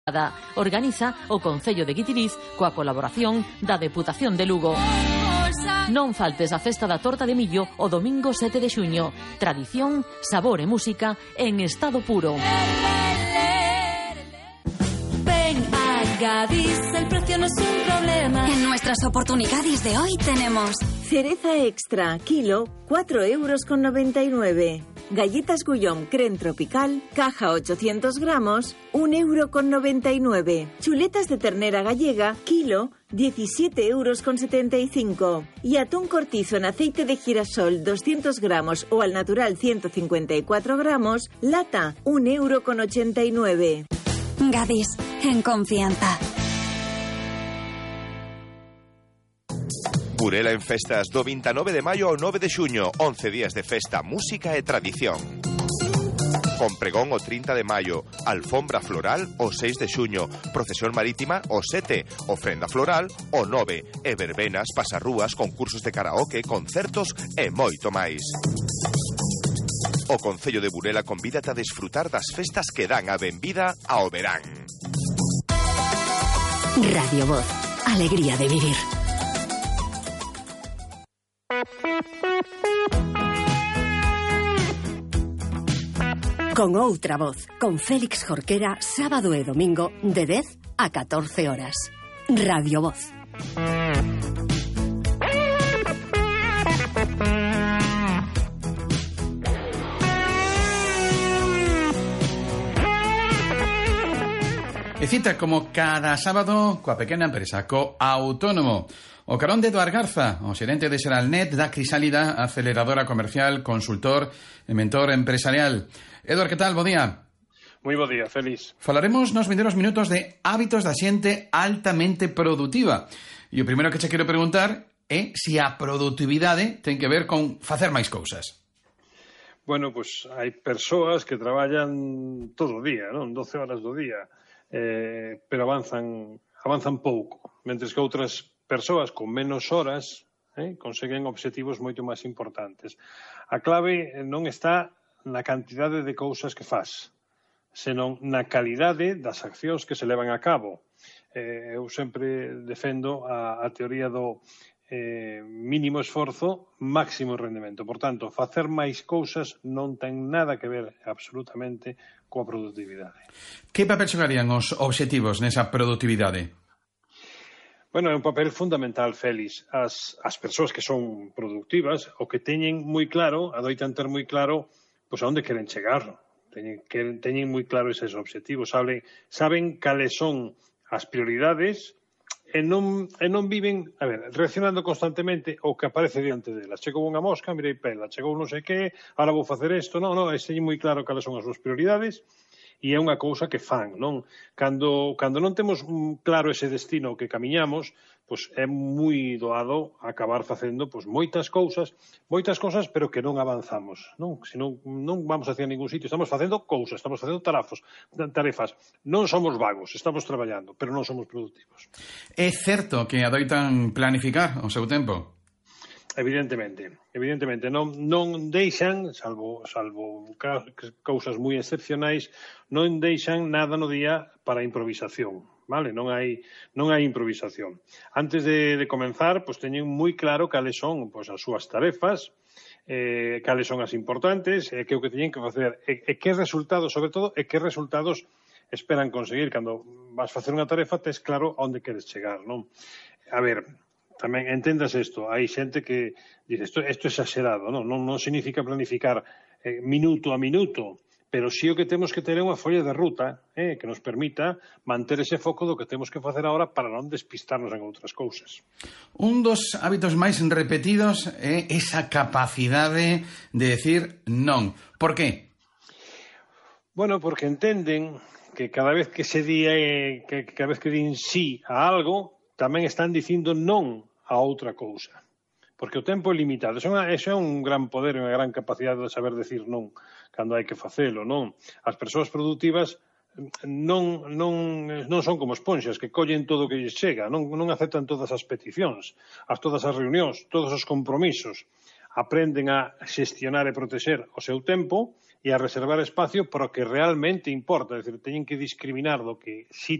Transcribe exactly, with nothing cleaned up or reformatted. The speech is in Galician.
Organiza o Concello de Guitiriz coa colaboración da Deputación de Lugo. Non faltes a festa da torta de millo o domingo sete de xuño. Tradición, sabor e música en estado puro. Ven a Gadis, el precio no es un problema. En nuestras oportunidades de hoy tenemos cereza extra, kilo, cuatro euros con noventa y nueve. Galletas Gullón Creme Tropical, caja ochocientos gramos, un euro con noventa y nueve. Chuletas de ternera gallega, kilo, diecisiete euros con setenta y cinco. Y atún cortizo en aceite de girasol, doscientos gramos o al natural ciento cincuenta y cuatro gramos, lata, un euro con ochenta y nueve. Gadis, en confianza. Burela en festas do veintinueve de maio ao nove de xuño, once días de festa, música e tradición. Con pregón o trinta de maio, alfombra floral o seis de xuño, procesión marítima o sete, ofrenda floral o nove, e verbenas, pasarrúas, concursos de karaoke, concertos e moito máis. O Concello de Burela convídate a desfrutar das festas que dan a benvida ao verán. Radio Voz, alegría de vivir. Con outra voz, con Félix Jorquera, sábado e domingo de dez a catorce horas. Radio Voz. E cita como cada sábado coa pequena empresa, co autónomo. O carón de Eduard Garza, o xerente de Seralnet, da crisálida aceleradora comercial, consultor e mentor empresarial. Eduard, que tal? Bo día. Moi bo día, Félix. Falaremos nos vindeiros minutos de hábitos da xente altamente produtiva. E o primeiro que che quero preguntar é se a produtividade ten que ver con facer máis cousas. Bueno, pois pues, hai persoas que traballan todo o día, non? doce horas do día, eh, pero avanzan, avanzan pouco, mentres que outras persoas con menos horas eh, conseguen obxectivos moito máis importantes. A clave non está na cantidade de cousas que faz, senón na calidade das accións que se levan a cabo. Eh, eu sempre defendo a, a teoría do eh, mínimo esforzo, máximo rendemento. Por tanto, facer máis cousas non ten nada que ver absolutamente coa produtividade. Que papel xogarían os obxectivos nesa produtividade? Bueno, é un papel fundamental, Félix. As, as persoas que son productivas, o que teñen moi claro, adoitan ter moi claro, pois a onde queren chegar. Teñen, que, teñen moi claro eses obxectivos. Saben, saben cales son as prioridades e non, e non viven, a ver, reaccionando constantemente ao que aparece diante delas. Chegou unha mosca, mirei pela, chegou non sei que, ahora vou facer isto. Non, non, teñen moi claro cales son as súas prioridades. E é unha cousa que fan, non? Cando, cando non temos claro ese destino que camiñamos, pois é moi doado acabar facendo pois, moitas cousas, moitas cousas, pero que non avanzamos, non? Senón, non vamos hacia ningún sitio, estamos facendo cousas, estamos facendo tarafos, tarefas. Non somos vagos, estamos traballando, pero non somos productivos. É certo que adoitan planificar o seu tempo? Evidentemente, evidentemente non, non deixan, salvo, salvo cousas moi excepcionais, non deixan nada no día para improvisación, vale? Non hai, non hai improvisación. Antes de, de comenzar, pois teñen moi claro cales son pois, as súas tarefas, eh, cales son as importantes, e que o que teñen que facer, e, e que resultados, sobre todo, e que resultados esperan conseguir. Cando vas facer unha tarefa, tes claro onde queres chegar, non? A ver, tamén entendas isto, hai xente que dice, isto, isto é exagerado, non, non, non significa planificar eh, minuto a minuto, pero sí o que temos que ter é unha folla de ruta eh, que nos permita manter ese foco do que temos que facer agora para non despistarnos en outras cousas. Un dos hábitos máis repetidos é esa capacidade de decir non. Por qué? Bueno, porque entenden que cada vez que se di, eh, que cada vez que din sí a algo, tamén están dicindo non a outra cousa. Porque o tempo é limitado. Eso é, eso é un gran poder e unha gran capacidade de saber decir non cando hai que facelo, non? As persoas productivas non, non, non son como esponxas que collen todo o que lles chega, non, non aceptan todas as peticións, as todas as reunións, todos os compromisos. Aprenden a xestionar e protexer o seu tempo e a reservar espacio para o que realmente importa, é dicir, teñen que discriminar do que sí